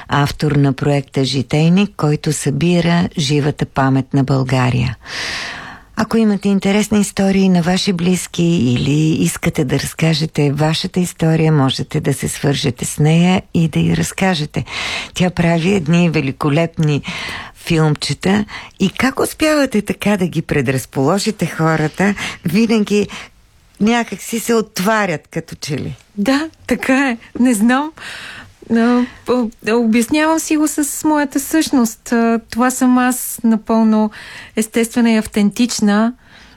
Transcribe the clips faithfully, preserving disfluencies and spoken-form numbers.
автор на проекта Житейник, който събира живата памет на България. Ако имате интересни истории на ваши близки или искате да разкажете вашата история, можете да се свържете с нея и да й разкажете. Тя прави едни великолепни филмчета и как успявате така да ги предразположите хората, винаги някак си се отварят като че ли. Да, така е. Не знам. Но, обяснявам си го с моята същност. Това съм аз, напълно естествена и автентична.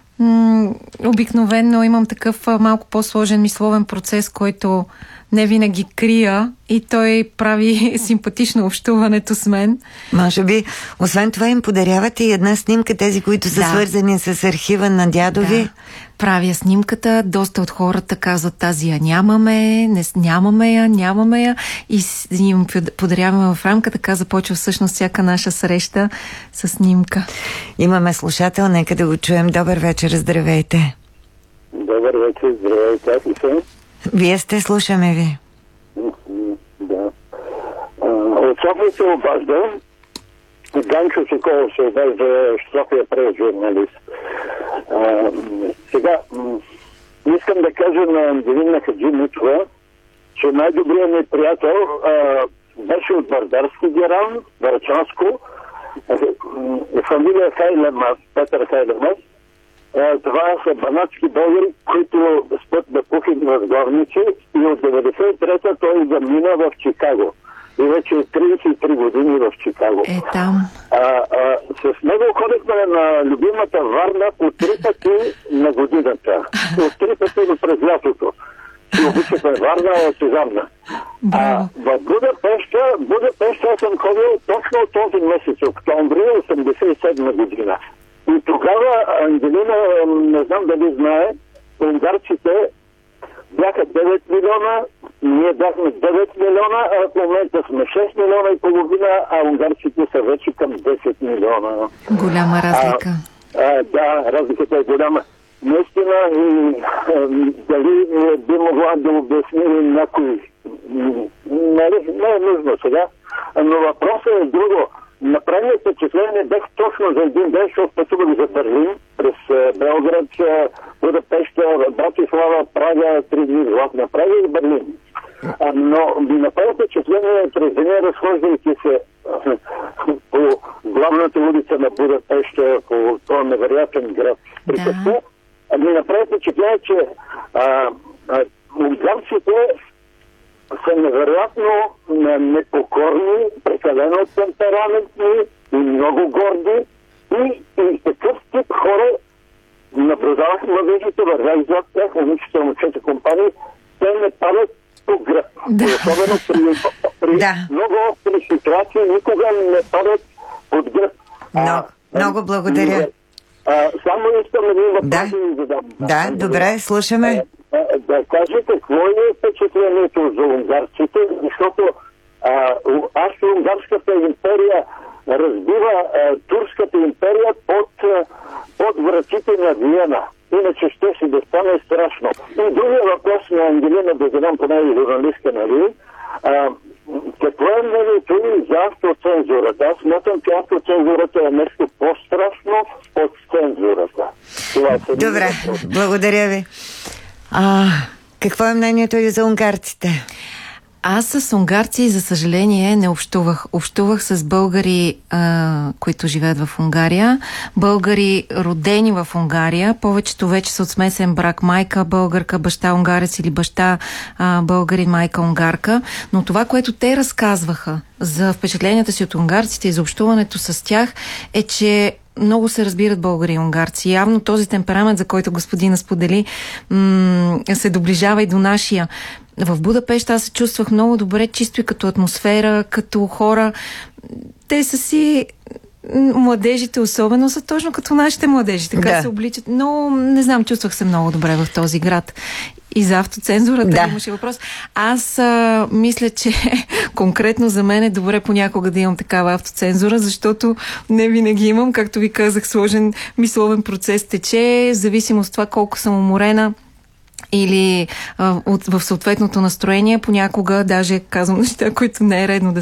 Обикновено имам такъв малко по-сложен мисловен процес, който не винаги крия и той прави симпатично общуването с мен. Може би, освен това им подарявате и една снимка, тези, които са да. свързани с архива на дядови. Да. Правя снимката, доста от хората казват, тази я нямаме, не, нямаме я, нямаме я и им подаряваме в рамката, така започва всъщност всяка наша среща с снимка. Имаме слушател, нека да го чуем. Добър вечер, здравейте. Добър вечер, здравейте, как ли съм? Вие сте, слушаме ви. Да. А, от София се обажда. Ганчо Соколов се обажда, София през журналист. А, сега, искам да кажа на Ангелина Хаджимитова, че най-добрият ми приятел а, беше от Вардарски геран, Варчанско, фамилия Хайлемас, Петър Хайлемас. Това са банатски българи, които спът да пухи в Горници и от деветдесет и трета той замина в Чикаго. И вече тридесет и три години в Чикаго. Е, там. А, а, с него ходихме на любимата Варна по три пъти на годината. От три пъти до през лятото. И обичахме Варна осезамна. А в Будапеща, Будапеща аз съм ходил точно този месец, октомври осемдесет и седма година. И тогава Ангелина, не знам дали знае, унгарците бяха девет милиона, ние бяхме девет милиона, а в момента сме шест милиона и половина, а унгарците са вече към десет милиона. Голяма разлика. А, а, да, разликата е голяма. Наистина, и, а, дали би могла да обясни някой, не, не е нужно сега, но въпросът е друго. Направи впечатление, бех точно за един ден, защото пътувах за Берлин, през Белград, Будапеща, Братислава, Прага, три дни влак направи и Берлин. А, но ми направи впечатление през деня, разхождайки се по главната улица на Будапеща, по този невероятен град. Да. Ми направи впечатление, че а, а, унгарците са невероятно непокорни, прекалено темпераментни и много горди. И, и такъв тип хора наблюдавах младежите, вървях зад тях, момичета, момчета, компании, те не падат по гръб. Да. Особено при, при да. много остри ситуации никога не падат под гръб. Много, много благодаря. А, само искам да ви въпроси да. да задам. Да, добре, слушаме. Да кажете, какво е впечатлението за унгарците, защото Австро-Унгарската империя разбива а, Турската империя под, под вратите на Виена. Иначе ще си да стане страшно. И другия въпрос на Ангелина, да задам поне и журналистка, нали? А, какво е мнението и за автоцензурата? Аз смятам, че автоцензурата е нещо по-страшно от цензурата. Това е добре, благодаря ви. А, какво е мнението и за унгарците? Аз с унгарци, за съжаление, не общувах. Общувах с българи, а, които живеят в Унгария. Българи, родени в Унгария. Повечето вече са от смесен брак. Майка българка, баща унгарец или баща а, българин, майка унгарка. Но това, което те разказваха за впечатленията си от унгарците и за общуването с тях, е, че много се разбират българи и унгарци. Явно този темперамент, за който господина сподели, м- се доближава и до нашия. В Будапеща аз се чувствах много добре, чисто и като атмосфера, като хора. Те са си, младежите особено, са точно като нашите младежи. Така да. се обличат. Но не знам, чувствах се много добре в този град. И за автоцензурата да. имаше въпрос. Аз а, мисля, че конкретно за мен е добре понякога да имам такава автоцензура, защото не винаги имам, както ви казах, сложен мисловен процес тече, в зависимост от това колко съм уморена или а, от, в съответното настроение, понякога даже казвам неща, които не е редно да